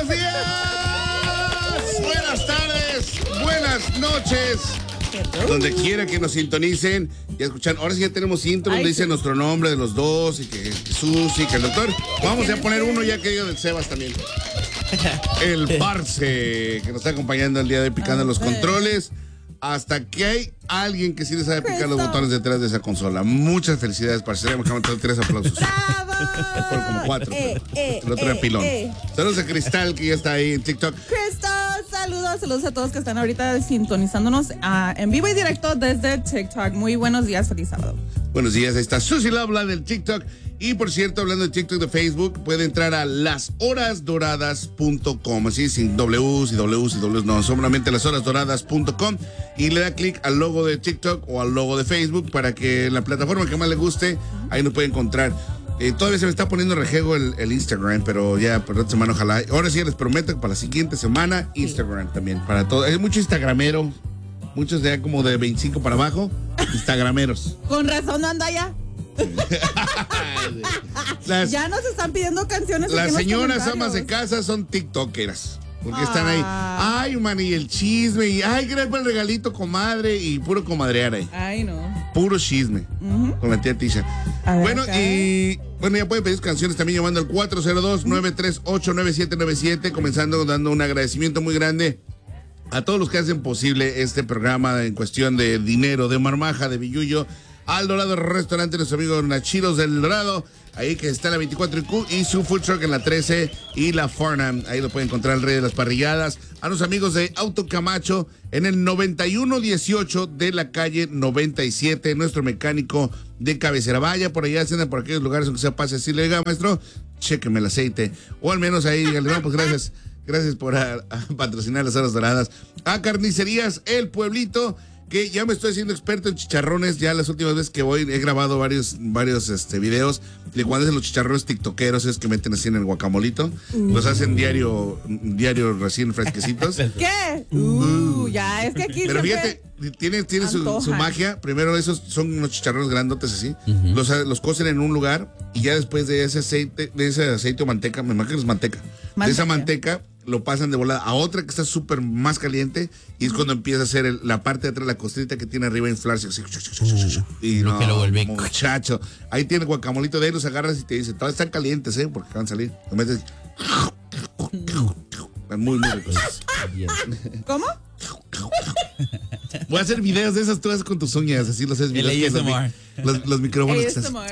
buenos días, buenas tardes, buenas noches. Donde quiera que nos sintonicen, ya escuchan. Ahora sí ya tenemos intro donde dice nuestro nombre de los dos y que Jesús y que el doctor. Vamos a poner uno ya que diga del Sebas también. El Parce, que nos está acompañando el día de hoy picando los controles. Hasta que hay alguien que sí le sabe picar los botones detrás de esa consola. Muchas felicidades, Parce. Le hemos dado 3 aplausos. ¡Bravo! Fueron como 4. El otro era pilón. Saludos a Cristal, que ya está ahí en TikTok. Cristal, saludos a todos que están ahorita sintonizándonos en vivo y directo desde TikTok. Muy buenos días, feliz sábado. Buenos días, ahí está Susi Labla del TikTok. Y por cierto, hablando de TikTok, de Facebook, puede entrar a lashorasdoradas.com, así sin W's y W's y W's, no, solamente lashorasdoradas.com, y le da clic al logo de TikTok o al logo de Facebook para que la plataforma que más le guste, ahí nos puede encontrar. Todavía se me está poniendo rejego el Instagram, pero ya por otra semana ojalá. Ahora sí les prometo que para la siguiente semana Instagram también, para todo. Hay mucho instagramero, muchos de como de 25 para abajo, instagrameros. Con razón no anda ya. Ya nos están pidiendo canciones. Las señoras amas de casa son tiktokeras. Porque están ahí. Ay, man, y el chisme. Y ay, gracias por el regalito, comadre. Y puro comadrear ahí. Ay, no. Puro chisme. Con la tía Tisha. Bueno, y bueno, ya pueden pedir sus canciones también llamando al 402-938-9797. Comenzando dando un agradecimiento muy grande a todos los que hacen posible este programa en cuestión de dinero, de marmaja, de billuyo. Al Dorado Restaurante, nuestro amigo Nachiros del Dorado, ahí que está en la 24 IQ, y su food truck en la 13 y la Farnham, ahí lo pueden encontrar, el rey de las parrilladas. A los amigos de Auto Camacho en el 9118 de la calle 97, nuestro mecánico de cabecera. Vaya por allá, por aquellos lugares donde sea pase, así le diga, maestro, chéqueme el aceite, o al menos ahí, dígale, no, pues gracias por patrocinar las horas doradas. A Carnicerías El Pueblito, que ya me estoy haciendo experto en chicharrones. Ya las últimas veces que voy he grabado varios videos de cuando hacen los chicharrones tiktokeros, es que meten así en el guacamolito. Los hacen diario recién fresquecitos. ¿Qué? Ya, es que aquí pero fíjate, tiene su magia. Primero esos son unos chicharrones grandotes así. Los cocen en un lugar y ya después de ese aceite o manteca, me imagino que es manteca. De esa manteca lo pasan de volada a otra que está súper más caliente y es cuando empieza a hacer la parte de atrás, la costita que tiene arriba, inflarse así. Y lo que lo vuelve. Muchacho, ahí tiene el guacamolito de ahí, los agarras y te dice, todas están calientes, porque van a salir. Lo metes. Están muy ricos. ¿Cómo? Voy a hacer videos de esas, tú haces con tus uñas, así los haces videos. Los micrófonos.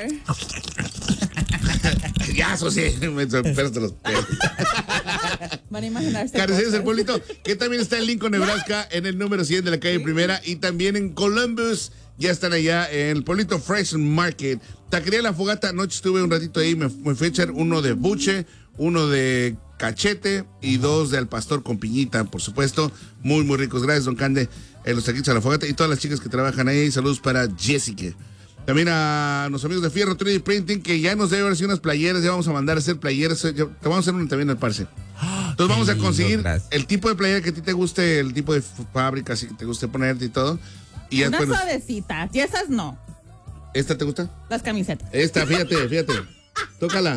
Ya, eso sí, me esperaste los pelos. Van a imaginarse. Carnicerías El Pueblito, que también está en Lincoln, Nebraska, en el número 100 de la calle Primera, y también en Columbus, ya están allá en el Pueblito Fresh Market. Taquería La Fogata, anoche estuve un ratito ahí, me fui a echar uno de buche, uno de cachete y 2 de al pastor con piñita, por supuesto, muy ricos. Gracias, don Cande, los taquitos a La Fogata y todas las chicas que trabajan ahí. Saludos para Jessica. También a los amigos de Fierro 3D Printing, que ya nos debe haber sido unas playeras, ya vamos a mandar a hacer playeras, te vamos a hacer una también al Parce. Entonces vamos a conseguir el tipo de playera que a ti te guste, el tipo de fábrica así que te guste ponerte y todo. Y unas suavecitas, y esas no. ¿Esta te gusta? Las camisetas. Esta, fíjate. Tócala.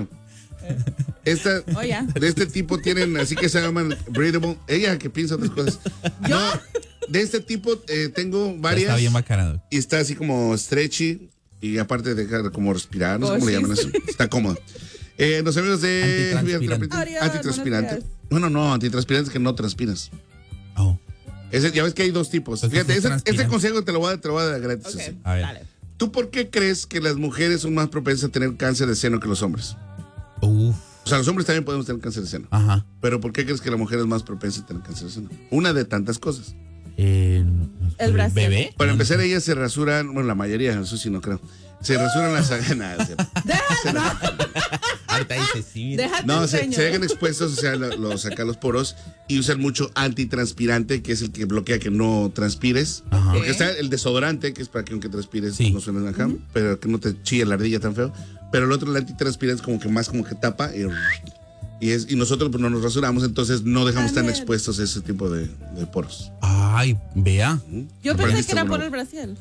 Esta, de este tipo tienen, así que se llaman breathable. Ella que piensa otras cosas. ¿Yo? No, de este tipo tengo varias. Está bien bacanado. Y está así como stretchy y aparte deja como respirar, no sé cómo le llaman eso. Está cómodo. Los amigos de antitranspirante. No, antitranspirante es que no transpiras. Ya ves que hay 2 tipos. Fíjate, este consejo te lo voy a dar gratis. Okay. A ver. Dale. ¿Tú por qué crees que las mujeres son más propensas a tener cáncer de seno que los hombres? O sea, los hombres también podemos tener cáncer de seno. Ajá. Pero ¿por qué crees que la mujer es más propensa a tener cáncer de seno? Una de tantas cosas. El bebé. Para empezar, ellas se rasuran, bueno, la mayoría, eso sí no creo. Se rasuran las aguas. Ahorita dice sí. No, se dejan expuestos, o sea, sacan los poros y usan mucho antitranspirante, que es el que bloquea que no transpires. Ajá. Porque está el desodorante, que es para que aunque transpires no suene acá, pero que no te chille la ardilla tan feo. Pero el otro, el antitranspirante, es como que más como que tapa Y nosotros pues no nos rasuramos, entonces no dejamos tan Daniel. expuestos a ese tipo de poros. Ay, vea. Yo Aprendiste pensé que era uno. por el Brasil.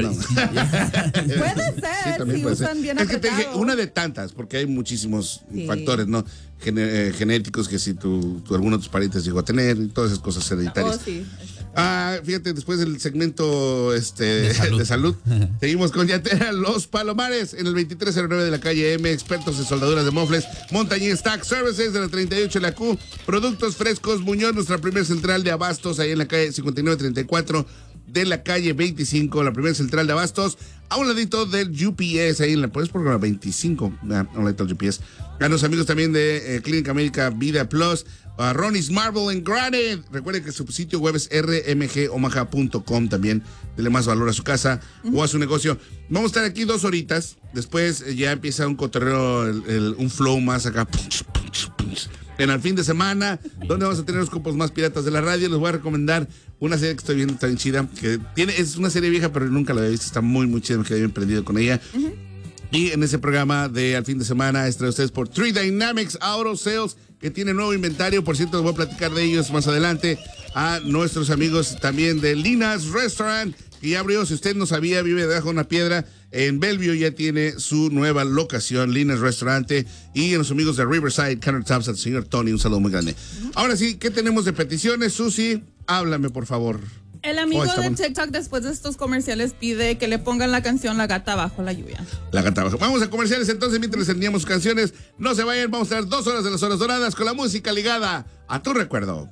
Sí, Puede ser, también si puede ser. usan bien Es que te dije, apretado. una de tantas, porque hay muchísimos Sí. factores, ¿no? Genéticos que si alguno de tus parientes llegó a tener, y todas esas cosas hereditarias. Oh, sí. Fíjate, después del segmento De salud. de salud, seguimos con Yatera Los Palomares en el 2309 de la calle M, expertos en soldaduras de mofles, Montañía Stack Services de la 38 de la Q, productos frescos Muñoz, nuestra primera central de abastos ahí en la calle 5934 de la calle 25, la primera central de abastos, a un ladito del UPS, ahí en la, ¿puedes programa 25? A un ladito del UPS. A los amigos también de Clínica Médica Vida Plus, a Ronnie's Marble and Granite. Recuerden que su sitio web es rmgomaha.com también. Dele más valor a su casa o a su negocio. Vamos a estar aquí 2 horitas. Después ya empieza un cotorreo, un flow más acá. En el fin de semana, donde vamos a tener los copos más piratas de la radio. Les voy a recomendar una serie que estoy viendo, está bien chida. Es una serie vieja, pero nunca la había visto. Está muy, muy chida. Me quedé bien prendido con ella. Y en ese programa de Al Fin de Semana, es traído a ustedes por Tree Dynamics Auto Sales, que tiene nuevo inventario. Por cierto, les voy a platicar de ellos más adelante. A nuestros amigos también de Lina's Restaurant, que ya abrió. Si usted no sabía, vive debajo de una piedra. En Bellevue ya tiene su nueva locación, Lina's Restaurante. Y a los amigos de Riverside Countertops, al señor Tony, un saludo muy grande. Ahora sí, ¿qué tenemos de peticiones? Susi, háblame, por favor. El amigo está de bueno. TikTok después de estos comerciales pide que le pongan la canción La Gata Bajo la Lluvia. La gata baja. Vamos a comerciales entonces mientras les enviamos sus canciones. No se vayan, vamos a estar 2 horas de las horas doradas con la música ligada a tu recuerdo.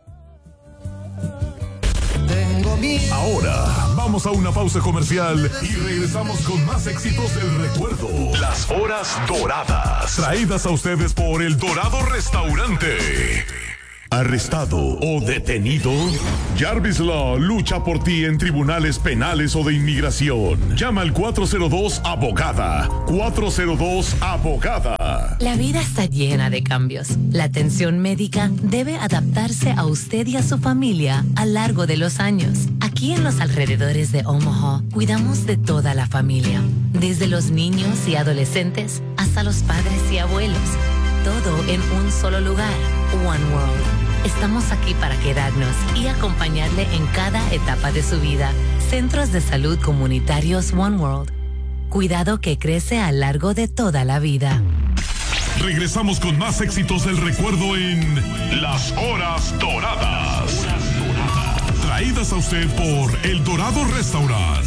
Ahora vamos a una pausa comercial y regresamos con más éxitos del recuerdo. Las horas doradas. Traídas a ustedes por El Dorado Restaurante. ¿Arrestado o detenido? Jarvis Law lucha por ti en tribunales penales o de inmigración. Llama al 402-ABOGADA. 402-ABOGADA. La vida está llena de cambios. La atención médica debe adaptarse a usted y a su familia a lo largo de los años. Aquí en los alrededores de Omaha, cuidamos de toda la familia, desde los niños y adolescentes hasta los padres y abuelos. Todo en un solo lugar, One World. Estamos aquí para quedarnos y acompañarle en cada etapa de su vida. Centros de Salud Comunitarios One World. Cuidado que crece a lo largo de toda la vida. Regresamos con más éxitos del recuerdo en Las Horas Doradas. Traídas a usted por El Dorado Restaurant.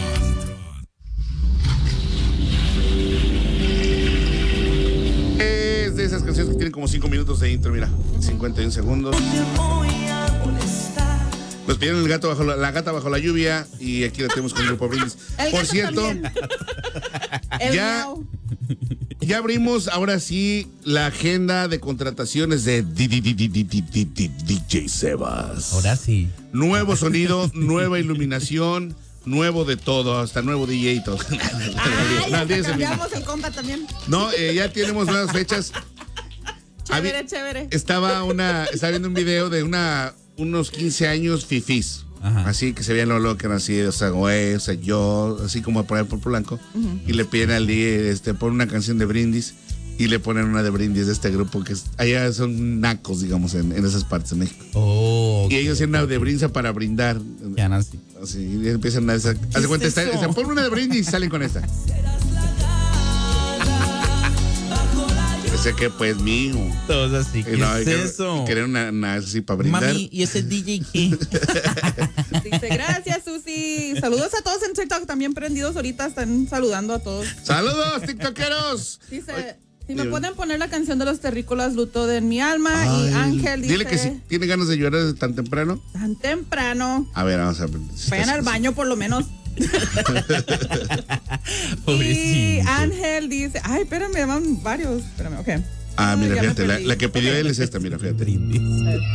Es de esas canciones que tienen como 5 minutos de intro, mira, 51 segundos. Nos pidieron la gata bajo la lluvia y aquí la tenemos con el grupo Brindis. El Por gato cierto, también. El ya- miau. ya abrimos ahora sí la agenda de contrataciones de DJ Sebas. Ahora sí. Nuevo sonido, nueva iluminación, nuevo de todo, hasta nuevo DJ y todo. Ay, No, hasta DJ es el mismo. cambiamos el compa también. No, ya tenemos nuevas fechas. Chévere, chévere. Estaba viendo un video de unos 15 años fifís. Ajá. Así que se veían lo que eran así, o sea, güey, o sea, yo, así como por ahí por Polanco. Y le piden al día, pon una canción de Brindis. Y le ponen una de Brindis de este grupo que allá son nacos, digamos, en esas partes de México. Oh, Y ellos hacen una de Brindis para brindar. ya nací. Así, y empiezan a hacer cuenta, es eso? pon una de Brindis y salen con esta. Ese que pues mío. Todos así. ¿Qué No, es eso? Querer una así para brindar. Mami, ¿y ese DJ qué? Dice, gracias, Susi. Saludos a todos en TikTok, también prendidos ahorita, están saludando a todos. ¡Saludos, tiktokeros! Dice, si me dime. pueden poner la canción de los terrícolas, Luto de mi alma. Ay, Y Ángel dice, dile que si tiene ganas de llorar desde tan temprano. tan temprano. A ver, vamos a ver. Vayan al baño por lo menos. Y Pobrecito. Ángel dice, ay, espérame, van varios. Espérame, ok. Ah, mira, Ya me fíjate, perdí. la que pidió Ok. él es esta, mira, fíjate. Brindis.